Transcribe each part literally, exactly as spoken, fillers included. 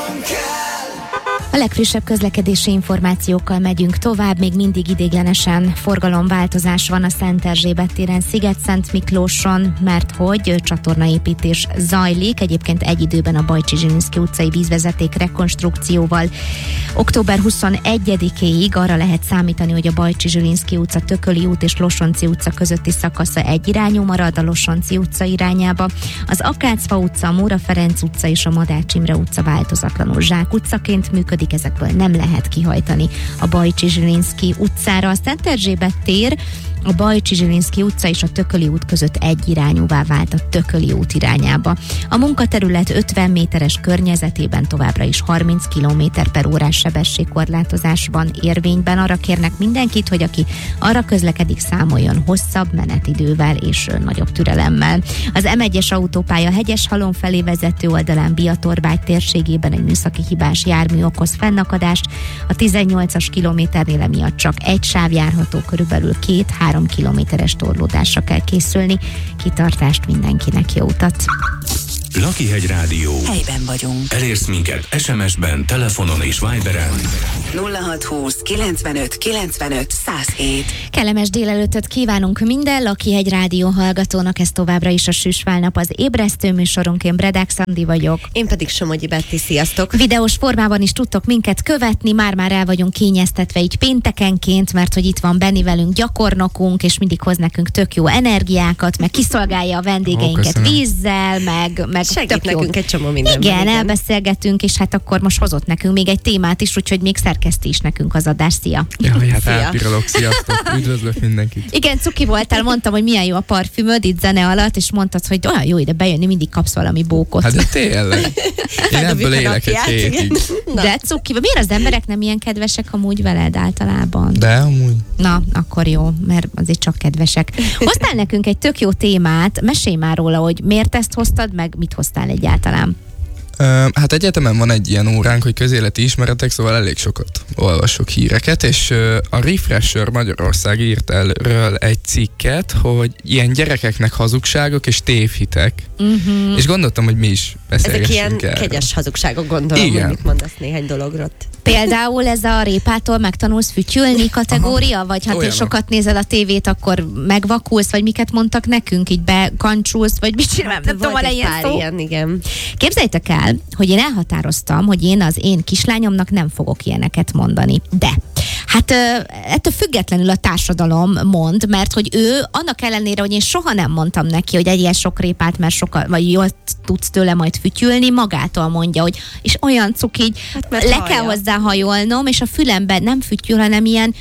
A legfrissebb közlekedési információkkal megyünk tovább, még mindig idéglenesen forgalomváltozás van a Szent Erzsébet téren, Sziget-Szent Miklóson, mert hogy csatornaépítés zajlik, egyébként egy időben a Bajcsy Zsilinszky utcai vízvezeték rekonstrukcióval. október huszonegyedikéig arra lehet számítani, hogy a Bajcsy Zsilinszky utca, Tököli út és Losonczy utca közötti szakasza egyirányú marad a Losonczy utca irányába. Az Akácfa utca, a Móra Ferenc utca és a Madács Imre utca változatlanul zsákutcaként működik, ezekből nem lehet kihajtani a Bajcsy Zsilinszky utcára. A Szent Erzsébet tér, a Bajcsy Zsilinszky utca és a Tököli út között egyirányúvá vált a Tököli út irányába. A munkaterület ötven méteres környezetében továbbra is harminc kilométer per órás sebességkorlátozás van érvényben. Arra kérnek mindenkit, hogy aki arra közlekedik, számoljon hosszabb menetidővel és nagyobb türelemmel. Az em egyes autópálya Hegyeshalom felé vezető oldalán Biatorbágy térségében egy műszaki hibás jármű okoz fennakadást. A tizennyolcas kilométernél emiatt csak egy sáv járható, körülbelül két-három kilométeres torlódásra kell készülni. Kitartást mindenkinek, jó utat! Lakihegy Rádió. Helyben vagyunk. Elérsz minket es em es-ben, telefonon és Viberen. nulla hat húsz kilencvenöt kilencvenöt száz hét. Kellemes délelőttöt kívánunk minden Lakihegy Rádió hallgatónak, ez továbbra is a Süsválnap az ébresztő műsorunk, én Bredák Szandi vagyok. Én pedig Somogyi Betti, sziasztok! Videós formában is tudtok minket követni, már-már el vagyunk kényeztetve így péntekenként, mert hogy itt van Benni velünk gyakornokunk, és mindig hoz nekünk tök jó energiákat, meg kiszolgálja a vendégeinket Ó, vízzel, meg, meg segít nekünk egy csomó mindenben. Igen, igen, elbeszélgetünk, és hát akkor most hozott nekünk még egy témát is, úgyhogy még szerkeszti is nekünk az adás. Szia! Jaj, hát Szia. elpirolok, sziasztok! Üdvözlök mindenkit! Igen, cuki voltál, mondtam, hogy milyen jó a parfümöd itt zene alatt, és mondtad, hogy olyan jó ide bejönni, mindig kapsz valami bókot. Hát de tényleg. Én ebből élek egy hétig. De cuki, miért az emberek nem ilyen kedvesek amúgy veled általában? De amúgy. Na, akkor jó, mert azért csak kedvesek. Hoztál nekünk egy tök jó témát, mesélj már róla, hogy miért ezt hoztad, meg mit hoztál egyáltalán? Uh, hát egyetemen van egy ilyen óránk, hogy közéleti ismeretek, szóval elég sokat olvasok híreket, és uh, a Refresher Magyarország írt erről egy cikket, hogy ilyen gyerekeknek hazugságok és tévhitek. Uh-huh. És gondoltam, hogy mi is beszélgessünk Ezek ilyen erről. kegyes hazugságok, gondolom, Igen. hogy mit mondasz néhány dologra. Például ez a répától megtanulsz fütyülni kategória, Aha. vagy ha te Olyanok. sokat nézel a tévét, akkor megvakulsz, vagy miket mondtak nekünk, így bekancsulsz, vagy mit csinál, nem, nem tudom, van-e ilyen szó. Ilyen, igen. Képzeljétek el, hogy én elhatároztam, hogy én az én kislányomnak nem fogok ilyeneket mondani. De hát ettől függetlenül a társadalom mond, mert hogy ő annak ellenére, hogy én soha nem mondtam neki, hogy egyél sok répát, mert sokkal, vagy jól tudsz tőle majd fütyülni, magától mondja, hogy és olyan cuk így, Hát, le hallja. kell hozzá hajolnom, és a fülemben nem fütyül, hanem ilyen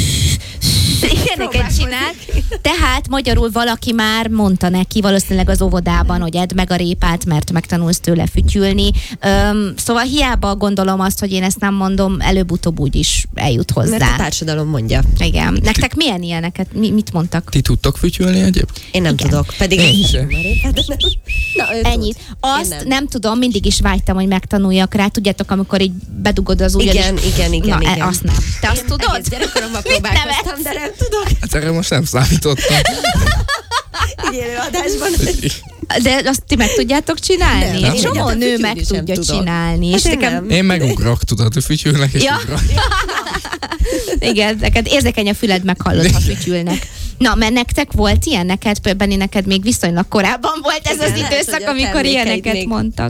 ilyeneket csinál. Tehát magyarul valaki már mondta neki, valószínűleg az óvodában, hogy edd meg a répát, mert megtanulsz tőle fütyülni. Öm, szóval hiába gondolom azt, hogy én ezt nem mondom, előbb-utóbb úgy is eljut hozzá. Mert a társadalom mondja. Igen. Nektek milyen ilyeneket? Mi, mit mondtak? Ti tudtok fütyülni egyébként? Én nem Igen. tudok, pedig Én én sem. Na, ő Ennyit. tud. Azt Én nem. nem. tudom, mindig is vágytam, hogy megtanuljak rá. Tudjátok, amikor így bedugod az ujjad. Igen, és... igen, igen, Na, igen. e- azt nem. Te azt tudod? Egész gyerekkoromban Mit próbálkoztam, de nem tudok. Hát erre most nem számítottam. Így élőadásban. De azt ti meg tudjátok csinálni? Nem. Egy csomó Egyáltalán nő fütyülni meg sem tudja tudok. csinálni. Hát És én nekem, nem. Én megugrok, tudod, hogy fütyülnek, és Ja. ugrok. igen, neked érzékeny a füled, meghallod, ha fütyülnek. Na, mert nektek volt ilyen? Neked, Benni, neked még viszonylag korábban volt ez Igen, az lehet, időszak, hogy a amikor termékeid ilyeneket még- mondtak.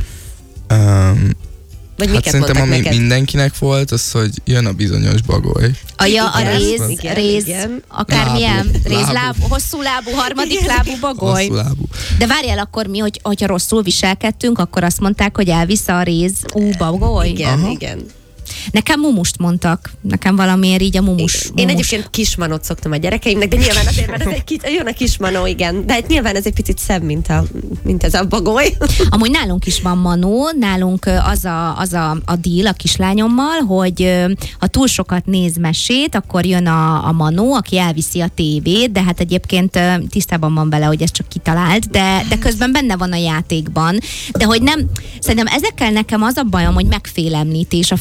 Um, Vagy hát miket szerintem, mondtak ami neked? mindenkinek volt, az, hogy jön a bizonyos bagoly. A, ja, a Igen, réz, igen, réz, igen. akármilyen, Lábú, rézlábú, lábú. hosszú lábú, harmadik lábú bagoly. Hosszú lábú. De várjál, akkor mi, hogy, hogyha rosszul viselkedtünk, akkor azt mondták, hogy elvisz a réz ú bagoly? Igen, Aha. igen. Nekem mumust mondtak. Nekem valamiért így a mumus. Én mumus. egyébként kismanót szoktam a gyerekeimnek, de nyilván azért, mert ez egy kicsit, jön a kismanó, igen. De hát nyilván ez egy picit szebb, mint, a, mint ez a bagoly. Amúgy nálunk is van manó, nálunk ö, az a, az a, a deal a kislányommal, hogy ö, ha túl sokat néz mesét, akkor jön a, a manó, aki elviszi a tévét, de hát egyébként ö, tisztában van vele, hogy ez csak kitalált, de, de közben benne van a játékban. De hogy nem, szerintem ezekkel nekem az a bajom, hogy megfélemlítés, a félelem,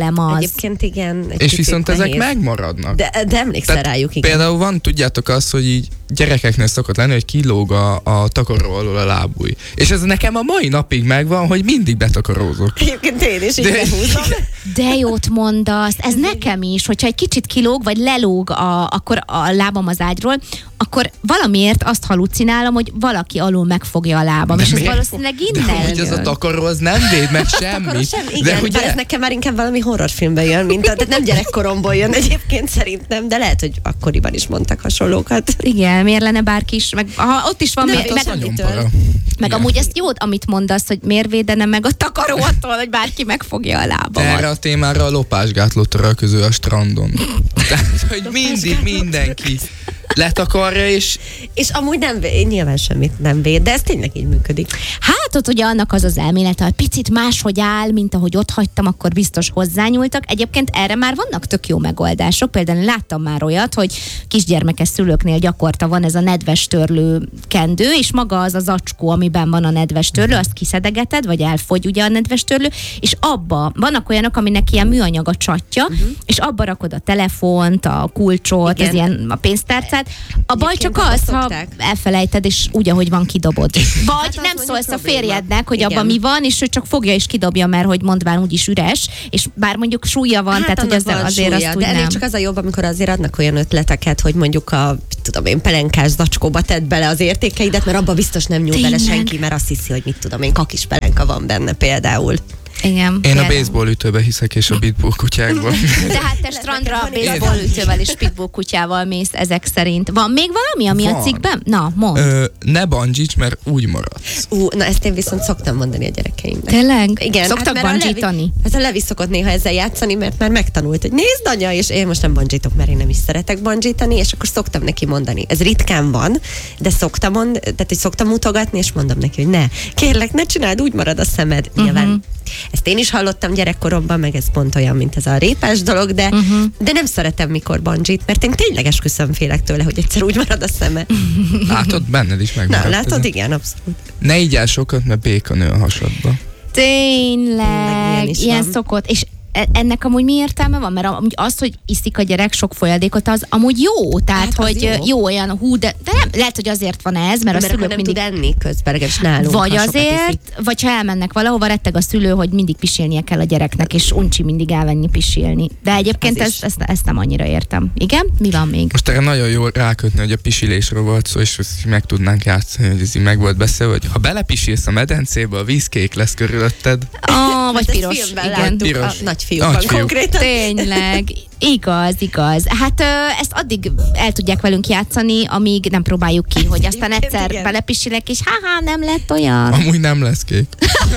elem az. Egyébként igen. És viszont nehéz. Ezek megmaradnak. De, de emlékszel Tehát rájuk, igen. Például van, tudjátok azt, hogy így gyerekeknél szokott lenni, hogy kilóg a, a takaró alól a lábúj. És ez nekem a mai napig megvan, hogy mindig betakarózok. Egyébként én is így De, behúzom. De jót mondasz, ez nekem is, hogyha egy kicsit kilóg, vagy lelóg a, akkor a lábam az ágyról, akkor valamiért azt halucinálom, hogy valaki alul megfogja a lábam, de és ez miért? valószínűleg innen De hogy az a takaró, az nem véd meg semmi. Sem, igen, de ugye... ez nekem már inkább valami horrorfilmben jön, mint tehát nem gyerekkoromból jön egyébként szerintem, de lehet, hogy akkoriban is mondtak hasonlókat. Igen, miért lenne bárki is, meg ha ott is van, Nem, meg, az meg, nagyon mitől? para. meg Igen. amúgy ezt jót, amit mondasz, hogy miért védene meg a takaró attól, hogy bárki megfogja a lábamat. Erre a témára a lopásgátló törölköző a strandon. Tehát, hogy mindig mindenki letakarja, és... És amúgy nem véd, nyilván semmit nem véd, de ez tényleg így működik. Hát ott ugye annak az az elmélete, hogy picit máshogy áll, mint ahogy ott hagytam, akkor biztos hozzányúltak. Egyébként erre már vannak tök jó megoldások. Például láttam már olyat, hogy kisgyermekes szülőknél gyakorta van ez a nedves törlő kendő, és maga az a zacskó, amiben van a nedves törlő, azt kiszedegeted, vagy elfogy ugye a nedves törlő, és abba vannak olyanok, aminek ilyen műanyag a csatja, uh-huh. és abba rakod a telefont, a kulcsot, Igen. az ilyen a pénztárcát. A baj csak abba az, ha szokták. elfelejted, és úgy, ahogy van, kidobod. Vagy Hát az nem mondjuk szólsz a probléma. férjednek, hogy Igen. abban mi van, és ő csak fogja és kidobja, mert hogy mondván úgyis üres, és bár mondjuk súlya van, Hát tehát hogy annak az van azért súlya, azt úgy de elég nem. csak az a jobb, amikor azért adnak olyan ötleteket, hogy mondjuk a, tudom én, pelenkás zacskóba tedd bele az értékeidet, mert abba biztos nem nyúl bele Tényleg. senki, mert azt hiszi, hogy mit tudom én, kakis pelenka van benne például. Igen. Én a például. baseball ütőbe hiszek, és a pitbull kutyákban. De hát te strandra nekem van baseball ütővel és pitbull kutyával mész ezek szerint. Van még valami, ami Van. a cikkben? Na, mondd. Ö, ne bungee-ts, mert úgy maradsz. Ú, na ezt én viszont szoktam mondani a gyerekeimnek. Tényleg? Igen, Szoktak hát, mert a bungee-tani? Levi, hát a Levi szokott néha ezzel játszani, mert már megtanult, hogy nézd anya, és én most nem bungee-tok, mert én nem is szeretek bungee-tani, és akkor szoktam neki mondani. Ez ritkán van, de szoktam mond, tehát hogy szoktam mutogatni, és mondom neki, hogy ne, kérlek, ne csináld, úgy marad a szemed. Uh-huh. Nyilván ezt én is hallottam gyerekkoromban, meg ez pont olyan, mint ez a répás dolog, de, uh-huh. de nem szeretem, mikor bungee-t, mert én tényleg esküszöm félek tőle, hogy egyszer úgy marad a szeme. Látod, benned is Na, megmaradt. látod, ez. igen, abszolút. Ne így el sokat, mert béka nő a hasadba. Tényleg, ilyen is ilyen van. szokott. És e- ennek amúgy mi értelme van? Mert amúgy az, hogy iszik a gyerek sok folyadékot, az amúgy jó. Tehát, Hát az hogy jó. jó. jó olyan hú, de, de nem, lehet, hogy azért van ez, mert, Mert a akkor szülők nem mindig... tud enni közben, legalábbis nálunk. Vagy ha sokat iszik. azért, vagy ha elmennek valahova, retteg a szülő, hogy mindig pisilnie kell a gyereknek, és uncsi mindig elvenni pisilni. De egyébként Az ezt, is. ezt, ezt nem annyira értem. Igen? Mi van még? Most erre nagyon jól rákötni, hogy a pisilésről volt szó, és ezt meg tudnánk játszani, hogy ez így meg volt beszélve, hogy ha belepisilsz a medencébe, a víz kék lesz körülötted. Ah, vagy Hát ezt piros. filmben Igen. láttuk, Piros. a nagyfiúkban Nagyfiúk. konkrétan. Tényleg, igaz, igaz. Hát ö, ezt addig el tudják velünk játszani, amíg nem próbáljuk ki, hogy aztán Egyébként egyszer igen. belepisilek, és haha, nem lett olyan. Amúgy nem lesz kék.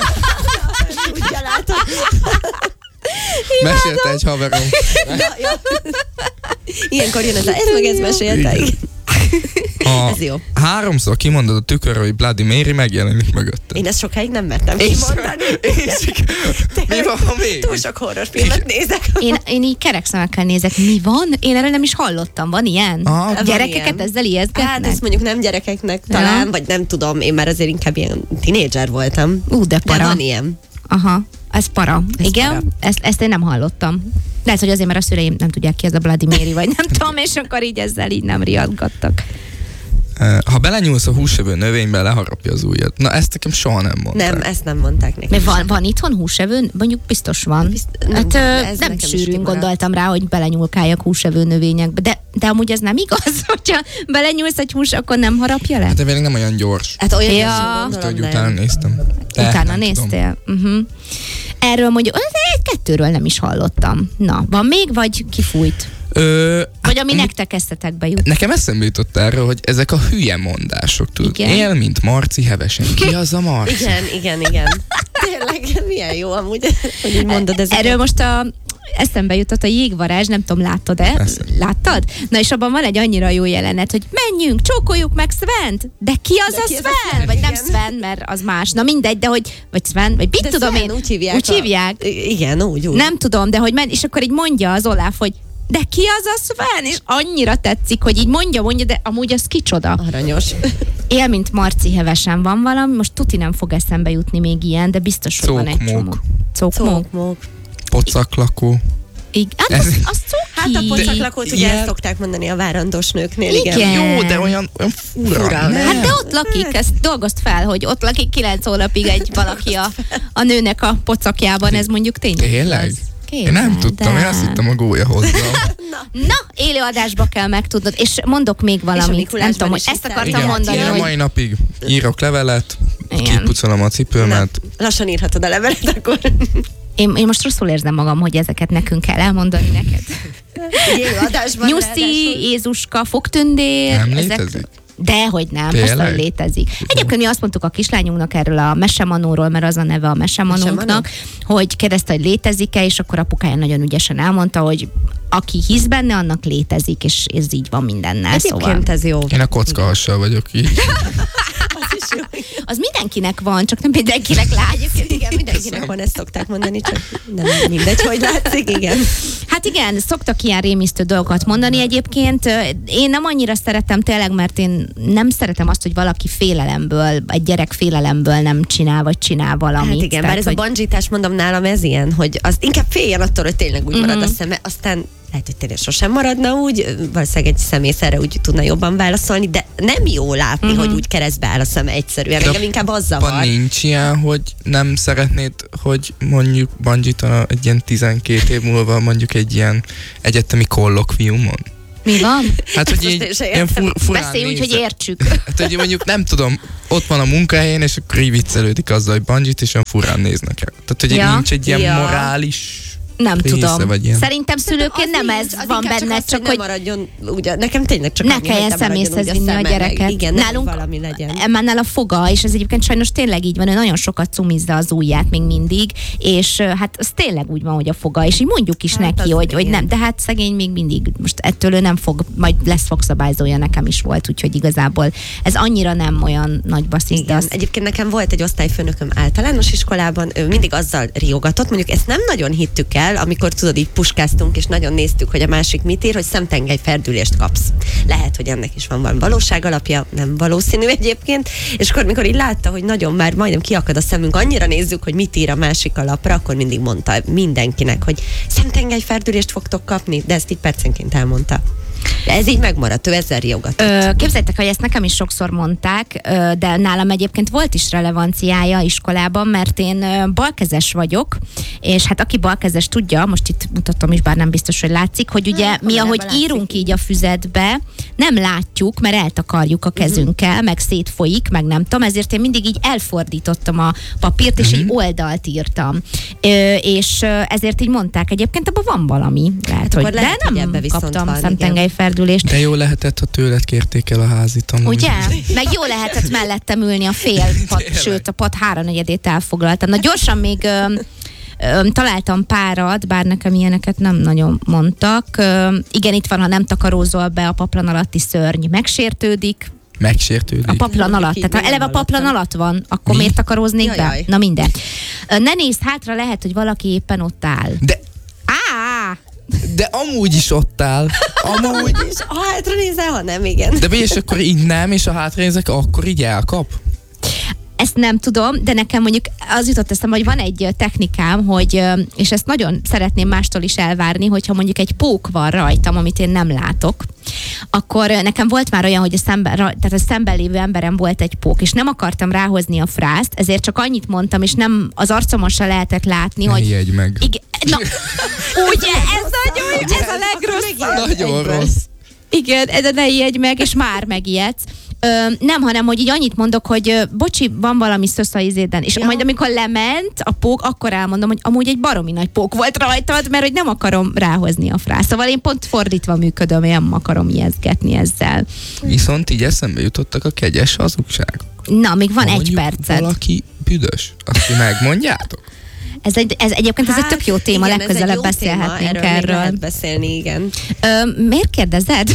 Ugye látod? Mesélte egy haverom. Ilyenkor jön ez a, ez meg ez mesélte. igen. Ha Ez jó. háromszor kimondod a tükörre, hogy Bloody Mary, megjelenik mögötted. Én ezt sokáig nem mertem kimondani. Mi van még? Túl sok horrorfilmet nézek. Én, én így kerek szemekkel nézek, mi van? Én erről nem is hallottam, van ilyen? Aha. A gyerekeket Van ezzel Hát ijesztgetnek? ezt mondjuk nem gyerekeknek talán, Ja. vagy nem tudom, én már azért inkább ilyen tinédzser voltam. Ú, de De para. van ilyen. Aha, ez para. Ez Igen, para. Ezt, ezt én nem hallottam. Lehet, hogy azért, mert a szüleim nem tudják ki ez a Bloody Mary, vagy nem tudom, és akkor így ezzel így nem riadgattak. Ha belenyúlsz a húsevő növénybe, leharapja az ujjad. Na, ezt nekem soha nem mondták. Nem, ezt nem mondták nekem. Mert van, van itthon húsevő? Mondjuk biztos van. Bizt- nem, hát ö, ez nem nekem is sűrűn kimaradt. gondoltam rá, hogy belenyúlkáljak húsevő növényekbe. De, de amúgy ez nem igaz, hogyha belenyúlsz egy hús, akkor nem harapja le? Hát de végig nem olyan gyors. Hát olyan Ja. ja. Azt, gondolom, hogy nem. utána néztem. De Utána nem tudom. néztél? Uh-huh. Erről mondjuk, egy kettőről nem is hallottam. Na, van még, vagy kifújt? Ö, Vagy ami hát, nektek eszetekbe jut? nekem eszembe jutott erről, hogy ezek a hülye mondások, tudod. Igen. Él, mint Marci hevesen. Ki az a Marci? Igen, igen, igen. Tényleg, milyen jó amúgy, hogy így mondod ezeket. Erről most a eszembe jutott a Jégvarázs, nem tudom, láttad-e? Persze. Láttad? Na és abban van egy annyira jó jelenet, hogy menjünk, csókoljuk meg Svent! De ki az De a ki az a Sven? Sven? Vagy nem Igen. Sven, mert az más. Na mindegy, de hogy, vagy Sven, vagy mit De tudom Sven, én. úgy hívják. Úgy a- hívják. I- Igen, úgy, úgy. Nem tudom, de hogy men, és akkor így mondja az Olaf, hogy de ki az a Sven? És annyira tetszik, hogy így mondja, mondja, de amúgy az kicsoda. Aranyos. Él, mint Marci hevesen van valami, most tuti nem fog eszembe jutni még ilyen, de biztos, hogy van egy Cókmók. csomó. Cókmók. Cókmók. Pocaklakó. Igen, hát az, az cuki. Hát a pocaklakót ugye ilyen- ezt szokták mondani a várandós nőknél, igen. Igen. Jó, de olyan, olyan fura. Fura, nem? Hát de ott lakik, ezt dolgozd fel, hogy ott lakik kilenc hónapig egy valaki a, a nőnek a pocakjában, ez mondjuk tényleg Tényleg? igaz. Én nem tudtam, de. én azt hittem a gólya hozzá. Na, élő adásba kell megtudnod, és mondok még valamit, Mikulásban nem tudom, hogy is ezt hiszel. akartam Igen, mondani, én a hogy mai napig írok levelet, Igen. kipucolom a cipőmet. Na, lassan írhatod a levelet, akkor én, én most rosszul érzem magam, hogy ezeket nekünk kell elmondani neked. élő adásban. Nyuszi, ráadásul. Jézuska, fogtündér. Nem ezek... létezik? Dehogy nem, Tényleg? persze, hogy létezik. Egyébként mi azt mondtuk a kislányunknak erről a mesemanóról, mert az a neve a mesemanónknak, Mesemanó? hogy kérdezte, hogy létezik-e, és akkor apukája nagyon ügyesen elmondta, hogy aki hisz benne, annak létezik, és ez így van mindennel. Egyébként Szóval. ez jó. Én a kockahassal vagyok így. Az is jó. Az mindenkinek van, csak nem mindenkinek látjuk. Igen, mindenkinek van, ezt szokták mondani, csak nem mindegy, hogy látszik, igen. Hát igen, szoktak ilyen rémisztő dolgokat mondani egyébként. Én nem annyira szeretem tényleg, mert én nem szeretem azt, hogy valaki félelemből, egy gyerek félelemből nem csinál, vagy csinál valamit. Hát igen, Tehát, bár ez hogy... a bungee-tás, mondom, nálam ez ilyen, hogy az inkább féljen attól, hogy tényleg úgy marad Mhm. a szeme, aztán lehet, hogy tényleg sosem maradna úgy, valószínűleg egy szemész erre úgy tudna jobban válaszolni, de nem jó látni, hogy úgy keresztbe áll a szeme egyszerűen, engem inkább az Van zavar. nincs ilyen, hogy nem szeretnéd, hogy mondjuk bungee egy ilyen tizenkét év múlva mondjuk egy ilyen egyetemi kollokviumon? Mi van? Hát, hogy Ezt így én se ilyen értem. fur, furán Beszélj úgy, hogy nézze. értsük. Hát, hogy mondjuk nem tudom, ott van a munkahelyén, és akkor így viccelődik azzal, hogy bungee-t, és olyan furán néznek el. Tehát, hogy Ja. nincs egy ilyen Ja. morális Nem része, tudom. vagy ilyen. Szerintem szülőként nem ez Az van inkább benne, az, csak hogy hogy ne maradjon, ugye, nekem tényleg csak ne annyi, kelljen hogy ne maradjon szemészhez úgy vinni a szeme, gyereket. meg igen, Nálunk nálunk valami legyen. Emánál a foga, és ez egyébként sajnos tényleg így van, ő nagyon sokat cumizza az ujját még mindig, és ö, hát az tényleg úgy van, hogy a foga, és így mondjuk is Hát neki, az hogy, hogy igen. nem, de hát szegény még mindig, most ettől ő nem fog, majd lesz fogszabályzója, nekem is volt, úgyhogy igazából ez annyira nem olyan nagy basszisz, de Igen. azt Egyébként nekem volt egy osztályfőnököm általános iskolában, ő mindig azzal riogatott, mondjuk ezt nem nagyon hittük el, amikor tudod, így puskáztunk, és nagyon néztük, hogy a másik mit ír, hogy szemtengely ferdülést kapsz. Lehet, hogy ennek is van valami valóság alapja, nem valószínű egyébként, és akkor, mikor így látta, hogy nagyon már majdnem kiakad a szemünk, annyira nézzük, hogy mit ír a másik alapra, akkor mindig mondta mindenkinek, hogy szemtengely ferdülést fogtok kapni, de ezt így percenként elmondta. De ez így megmaradt, ő ezzel riogatott. Ö, képzeljétek, hogy ezt nekem is sokszor mondták, ö, de nálam egyébként volt is relevanciája iskolában, mert én ö, balkezes vagyok, és hát aki balkezes tudja, most itt mutatom is, bár nem biztos, hogy látszik, hogy ugye Hát, mi, ahogy kamerában látszik. írunk így a füzetbe, nem látjuk, mert eltakarjuk a kezünkkel, meg szétfolyik, meg nem tudom, ezért én mindig így elfordítottam a papírt, és egy oldalt írtam. Ö, és ö, ezért így mondták, egyébként abban van valami, lehet, Hát hogy, akkor lehet, de hogy nem ebbe viszont kaptam van, szemtengelyferdülést. De jó lehetett, ha tőled kérték el a házit amúgy. Ugye? Meg jó lehetett mellettem ülni a fél pad, sőt a pad háromnegyedét elfoglaltam. Na gyorsan még ö, ö, találtam párat, bár nekem ilyeneket nem nagyon mondtak. Ö, igen, itt van, ha nem takarózol be, a paplan alatti szörny megsértődik. Megsértődik. A paplan alatt. így Tehát ha még eleve a nem paplan hallottam. alatt van, akkor Mi? miért takaróznék Jaj, be? jaj. Na mindegy. Ö, Ne nézd hátra, lehet, hogy valaki éppen ott áll. De, Á! de amúgy is ott áll. Amúgy. És ha hátra nézel, ha nem, igen. De és akkor így nem, és a hátrézek akkor így elkap? Ezt nem tudom, de nekem mondjuk az jutott eszembe, hogy van egy ö, technikám, hogy, ö, és ezt nagyon szeretném mástól is elvárni, hogyha mondjuk egy pók van rajtam, amit én nem látok, akkor ö, nekem volt már olyan, hogy a szemben, ra- tehát a szemben lévő emberem volt egy pók, és nem akartam ráhozni a frászt, ezért csak annyit mondtam, és nem az arcomon se lehetett látni, Ne hogy... ijedj meg. Igen, na, ugye, ez nagyon jó, ez a legrosszabb. Nagyon egyből. rossz. Igen, de ne ijedj meg, és már megijedsz. Ö, nem, hanem, hogy így annyit mondok, hogy ö, bocsi, van valami szösz a izéden, és Ja. majd amikor lement a pók, akkor elmondom, hogy amúgy egy baromi nagy pók volt rajtad, mert hogy nem akarom ráhozni a frászt. Szóval én pont fordítva működöm, én nem akarom ijesztgetni ezzel. Viszont így eszembe jutottak a kegyes hazugságok. Na, még van Ha egy mondjuk percet. valaki büdös, azt ti megmondjátok? Ez, egy, ez egyébként ez egy tök jó téma, igen, ez egy legközelebb jó beszélhetnénk téma, erről. Még erről. lehet beszélni, igen. Ö, miért kérdezed?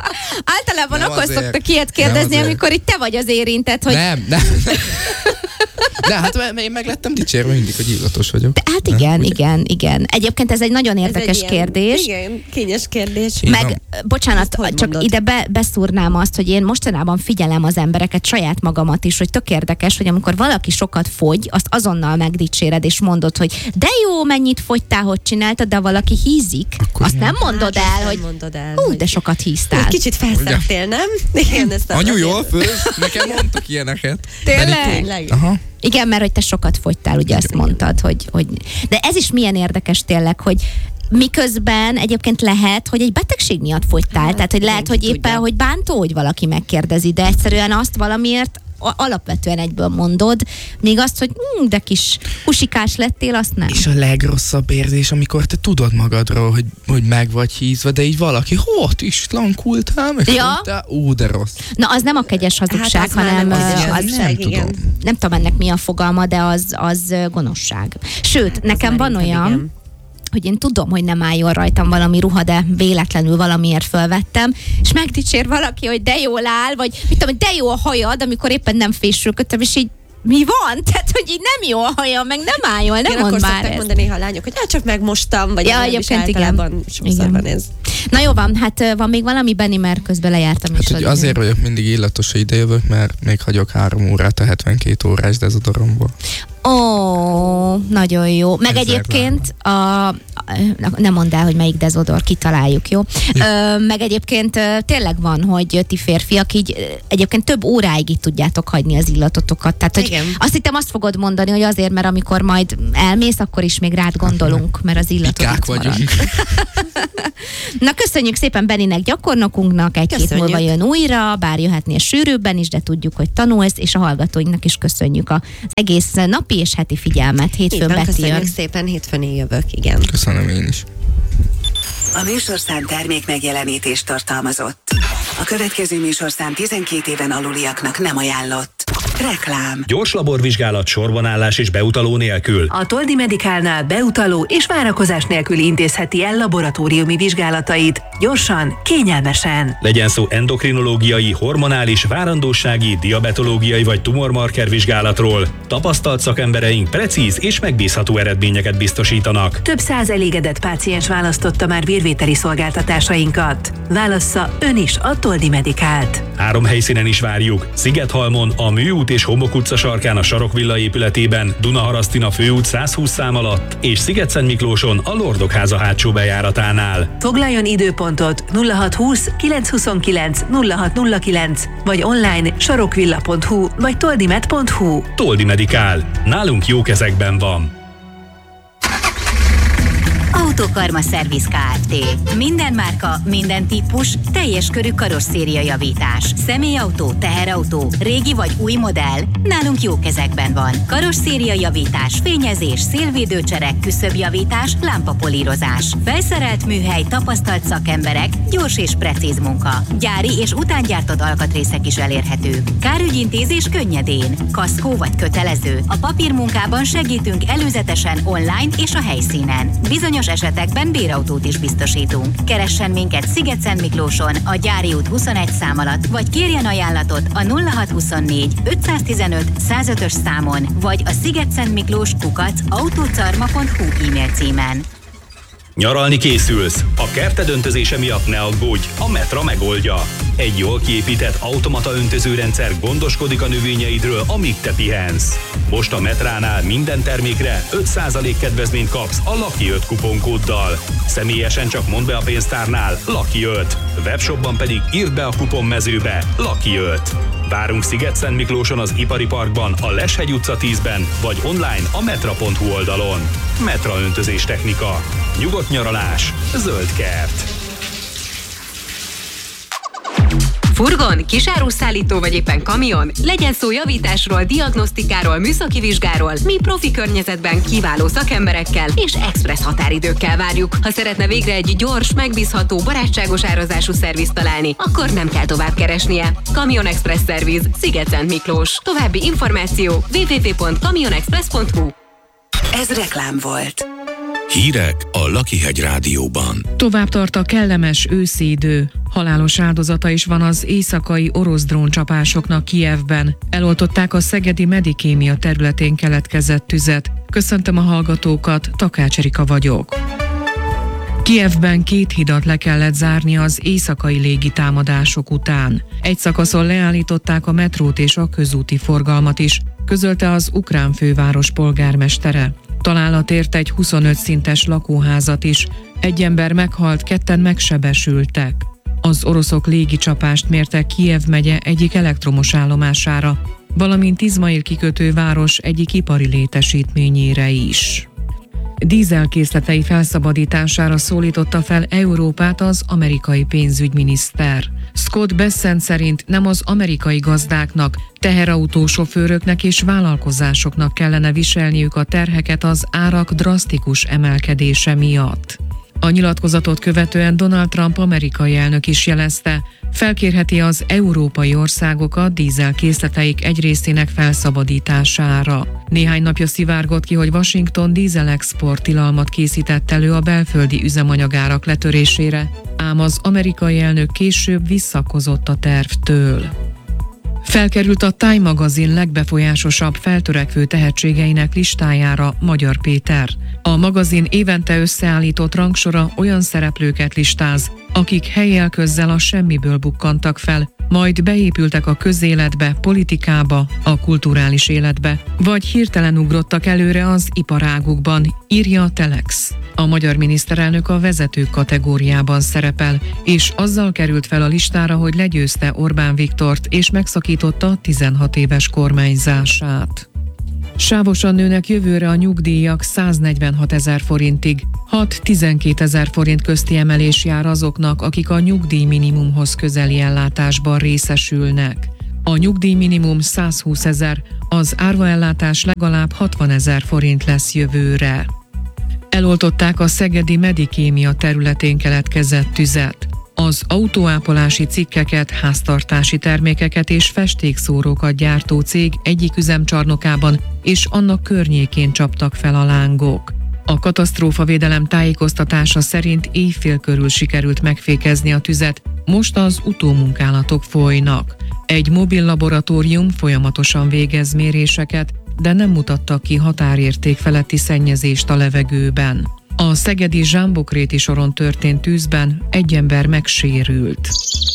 Általában Nem akkor azért. szoktak ilyet Nem kérdezni, azért. amikor itt te vagy az érintett, hogy Nem, nem. De hát én meg lettem dicsérve mindig, hogy illatos vagyok. De hát igen, igen, igen. Egyébként ez egy nagyon érdekes ez egy kérdés. Ilyen, igen, kényes kérdés. Meg, bocsánat, csak mondod? ide be, beszúrnám azt, hogy én mostanában figyelem az embereket, saját magamat is, hogy tök érdekes, hogy amikor valaki sokat fogy, azt azonnal megdicséred, és mondod, hogy de jó, mennyit fogytál, hogy csináltad, de ha valaki hízik, akkor azt igen. nem mondod Hát, el, nem hogy mondod el, hú, hogy- de sokat híztál. Egy kicsit felszedtél, nem? Igen, ezt Anyu, azért- jól fő? Nekem mondtak ilyeneket. Tényleg? Tényleg? Aha. Igen, mert hogy te sokat fogytál, ugye Igen, azt mondtad, hogy, hogy... De ez is milyen érdekes tényleg, hogy miközben egyébként lehet, hogy egy betegség miatt fogytál. Hát, Tehát, hogy lehet, hogy mindenki éppen, tudja. hogy bántó, hogy valaki megkérdezi, de egyszerűen azt valamiért a- alapvetően egyből mondod, még azt, hogy hm, de kis husikás lettél, azt nem. És a legrosszabb érzés, amikor te tudod magadról, hogy, hogy meg vagy hízva, de így valaki, hót is lankultál, meg Ja. fogytál, ú, de rossz. Na, az nem a kegyes hazugság, Hát az már hanem nem ö, kegyes az, hazugság, nem igen. tudom. nem tudom ennek mi a fogalma, de az, az ö, gonoszság. Sőt, nekem van már inkább olyan, igen. hogy én tudom, hogy nem álljon rajtam valami ruha, de véletlenül valamiért fölvettem, és megdicsér valaki, hogy de jól áll, vagy mit tudom, hogy de jó a hajad, amikor éppen nem fésülködtem, és így mi van? Tehát, hogy így nem jó a hajam, meg nem áll jól, nem Igen, mondd akkor már szokták ezt. mondani, ha a lányok, hogy hát csak megmostam, vagy Ja, ja, egyébként igen. általában sokszor Igen. van ez. Na jó van, hát ö, van még valami, Benni, mert közben lejártam Hát, is. hogy azért vagyok mindig illatos, hogy idejövök, mert még hagyok három órát a hetvenkét órás dezodoromból. Ó, nagyon jó. Meg Ezzel egyébként a, a, nem mondd el, hogy melyik dezodor, kitaláljuk, jó? Ö, meg egyébként ö, tényleg van, hogy ti férfiak így ö, egyébként több óráig itt tudjátok hagyni az illatotokat. Tehát, hogy Igen. azt hittem, azt fogod mondani, hogy azért, mert amikor majd elmész, akkor is még rád gondolunk, mert az illatod Pikák itt marad. vagyunk. Na, köszönjük szépen Benninek, gyakornokunknak, egy-két Köszönjük. múlva jön újra, bár jöhetnél sűrűbben is, de tudjuk, hogy tanulsz, és a hallgatóinknak is köszönjük az egész napi és heti figyelmet. Hétfőn Így van, Beti köszönjük jön. szépen, hétfőn én jövök, igen. Köszönöm én is. A műsorszám termék megjelenítést tartalmazott. A következő műsorszám tizenkét éven aluliaknak nem ajánlott. Reklám. Gyors laborvizsgálat, sorbanállás és beutaló nélkül. A Toldi Medicalnál beutaló és várakozás nélkül intézheti el laboratóriumi vizsgálatait. Gyorsan, kényelmesen. Legyen szó endokrinológiai, hormonális, várandósági, diabetológiai vagy tumormarker vizsgálatról. Tapasztalt szakembereink precíz és megbízható eredményeket biztosítanak. Több száz elégedett páciens választotta már vérvételi szolgáltatásainkat. Válassza ön is a Toldi Medicalt. Három helyszínen is várjuk. Szigethalmon, a Műút és Homok utca sarkán a Sarokvilla épületében, Dunaharasztin főút százhúsz szám alatt, és Sziget-Szentmiklóson a Lordok háza hátsó bejáratánál. Foglaljon időpontot nulla hat húsz kilenc huszonkilenc nulla hat nulla kilenc vagy online sarokvilla pont hu vagy toldimed pont hu. Toldi Medikál. Nálunk jó kezekben van. Autokarma Szerviz Kft. Minden márka, minden típus, teljes körű karosszéria javítás. Személyautó, teherautó, régi vagy új modell, nálunk jó kezekben van. Karosszéria javítás, fényezés, szélvédőcserek, küszöbjavítás, lámpapolírozás. Felszerelt műhely, tapasztalt szakemberek, gyors és precíz munka. Gyári és utángyártott alkatrészek is elérhetők. Kárügyintézés könnyedén. Kaszkó vagy kötelező. A papírmunkában segítünk előzetesen online és a helyszínen. Bizonyos esetekben bérautót is biztosítunk. Keressen minket Sziget-Szentmiklóson, a Gyári út huszonegy szám alatt, vagy kérjen ajánlatot a nulla hat huszonnégy ötszáztizenöt százötös számon, vagy a szigetszentmiklós kukac autócarma pont hu e-mail címen. Nyaralni készülsz? A kerted öntözése miatt ne aggódj, a Metra megoldja. Egy jól kiépített automata öntözőrendszer gondoskodik a növényeidről, amíg te pihensz. Most a Metránál minden termékre öt százalék kedvezményt kapsz a Lucky öt kuponkóddal. Személyesen csak mondd be a pénztárnál Lucky öt. Webshopban pedig írd be a kuponmezőbe Lucky öt. Várunk Sziget-Szentmiklóson az Ipari Parkban, a Leshegy utca tízben, vagy online a metra pont hu oldalon. Metra öntözés technika. Nyugodt nyaralás. Zöld kert. Furgon, kisáruszállító vagy éppen kamion? Legyen szó javításról, diagnosztikáról, műszaki vizsgáról, mi profi környezetben kiváló szakemberekkel és express határidőkkel várjuk. Ha szeretne végre egy gyors, megbízható, barátságos árazású szervizt találni, akkor nem kell tovább keresnie. Kamion Express Szerviz, Sziget-Szentmiklós. További információ double-u double-u double-u pont kamionexpress pont hu. Ez reklám volt. Hírek a Lakihegy Rádióban. Tovább tart a kellemes őszi idő. Halálos áldozata is van az éjszakai orosz dróncsapásoknak Kijevben. Eloltották a szegedi Medikémia területén keletkezett tüzet. Köszöntöm a hallgatókat, Takács Erika vagyok. Kijevben két hidat le kellett zárni az éjszakai légitámadások után. Egy szakaszon leállították a metrót és a közúti forgalmat is, közölte az ukrán főváros polgármestere. Találat ért egy huszonöt szintes lakóházat is, egy ember meghalt, ketten megsebesültek. Az oroszok légicsapást mértek Kijev megye egyik elektromos állomására, valamint Izmail kikötőváros egyik ipari létesítményére is. Dízelkészletei felszabadítására szólította fel Európát az amerikai pénzügyminiszter. Scott Bessent szerint nem az amerikai gazdáknak, teherautósofőröknek és vállalkozásoknak kellene viselniük a terheket az árak drasztikus emelkedése miatt. A nyilatkozatot követően Donald Trump amerikai elnök is jelezte, felkérheti az európai országokat dízelkészleteik egy részének felszabadítására. Néhány napja szivárgott ki, hogy Washington dízelexport tilalmat készített elő a belföldi üzemanyagárak letörésére, ám az amerikai elnök később visszakozott a tervtől. Felkerült a Time magazin legbefolyásosabb feltörekvő tehetségeinek listájára Magyar Péter. A magazin évente összeállított rangsora olyan szereplőket listáz, akik helyjel közzel a semmiből bukkantak fel, majd beépültek a közéletbe, politikába, a kulturális életbe, vagy hirtelen ugrottak előre az iparágukban, írja a Telex. A magyar miniszterelnök a vezetők kategóriában szerepel, és azzal került fel a listára, hogy legyőzte Orbán Viktort és megszakította tizenhat éves kormányzását. Sávosan nőnek jövőre a nyugdíjak száznegyvenhat ezer forintig. hat-tizenkét ezer forint közti emelés jár azoknak, akik a nyugdíj minimumhoz közeli ellátásban részesülnek. A nyugdíj minimum százhúsz ezer, az árvaellátás legalább hatvan ezer forint lesz jövőre. Eloltották a szegedi Medikémia területén keletkezett tüzet. Az autóápolási cikkeket, háztartási termékeket és festékszórókat gyártó cég egyik üzemcsarnokában és annak környékén csaptak fel a lángok. A katasztrófavédelem tájékoztatása szerint éjfél körül sikerült megfékezni a tüzet, most az utómunkálatok folynak. Egy mobil laboratórium folyamatosan végez méréseket, de nem mutattak ki határérték feletti szennyezést a levegőben. A szegedi Zsámbokréti soron történt tűzben egy ember megsérült.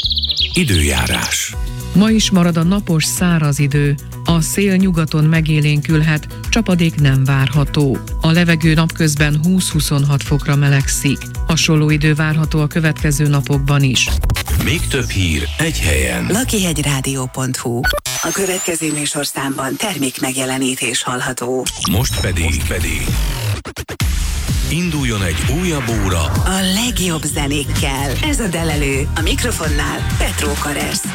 Időjárás. Ma is marad a napos, száraz idő. A szél nyugaton megélénkülhet, csapadék nem várható. A levegő napközben húsz-huszonhat fokra melegszik. Hasonló idő várható a következő napokban is. Még több hír egy helyen. lakihegyrádió pont hu. A következő műsorszámban termék megjelenítés hallható. Most pedig, Most pedig induljon egy újabb óra a legjobb zenékkel. Ez a Delelő. A mikrofonnál Petró Karesz.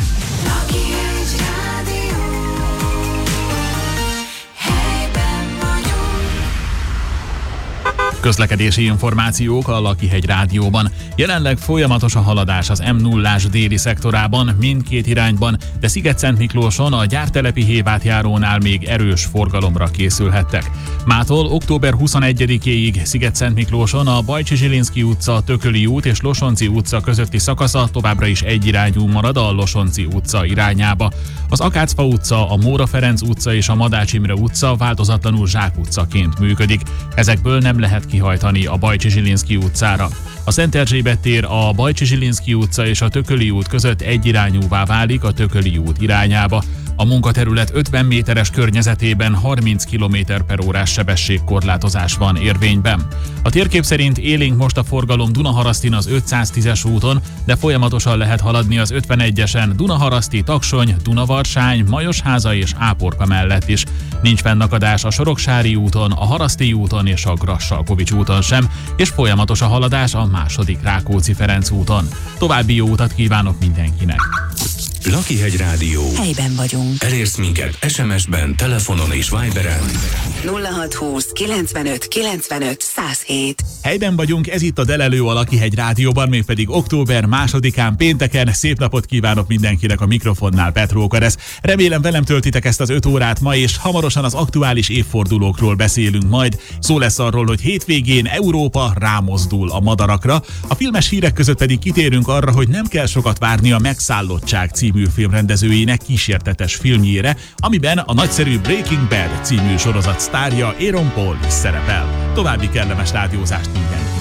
Közlekedési információk a Lakihegy Rádióban. Jelenleg folyamatos a haladás az M nullás déli szektorában, mindkét irányban, de Sziget-Szentmiklóson a gyártelepi hévátjárónál még erős forgalomra készülhettek. Mától október huszonegyedikéig Sziget-Szentmiklóson a Bajcsy-Zsilinszky utca, Tököli út és Losonczy utca közötti szakasza továbbra is egyirányú marad a Losonczy utca irányába. Az Akácfa utca, a Móra Ferenc utca és a Madács Imre utca változatlanul zsákutcaként működik. Ezekből nem lehet kihajtani a Bajcsy-Zsilinszky utcára. A Szent Erzsébet tér, a Bajcsy-Zsilinszky utca és a Tököli út között egyirányúvá válik a Tököli út irányába. A munkaterület ötven méteres környezetében harminc kilométer per órás sebességkorlátozás van érvényben. A térkép szerint élénk most a forgalom Dunaharasztin az ötszáztízes úton, de folyamatosan lehet haladni az ötvenegyesen Dunaharaszti, Taksony, Dunavarsány, Majosháza és Áporka mellett is. Nincs fennakadás a Soroksári úton, a Haraszti úton és a Grassalkovics úton sem, és folyamatos a haladás a második Rákóczi-Ferenc úton. További jó utat kívánok mindenkinek! Lakihegy Rádió. Helyben vagyunk. Elérsz minket es em es-ben, telefonon és Viberen. nulla hat húsz kilencvenöt kilencvenöt száz hét. Helyben vagyunk, ez itt a Delelő a Lakihegy Rádióban, mégpedig október másodikán pénteken. Szép napot kívánok mindenkinek, a mikrofonnál Petró Karesz. Remélem velem töltitek ezt az öt órát ma, és hamarosan az aktuális évfordulókról beszélünk majd. Szó lesz arról, hogy hétvégén Európa rámozdul a madarakra. A filmes hírek között pedig kitérünk arra, hogy nem kell sokat várni a Megszállottság című filmrendezőjének kísértetes filmjére, amiben a nagyszerű Breaking Bad című sorozat sztárja Aaron Paul is szerepel. További kellemes rádiózást mindenkinek!